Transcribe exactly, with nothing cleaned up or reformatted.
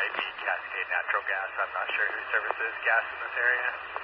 might be Cascade Natural Gas. I'm not sure who services gas in this area.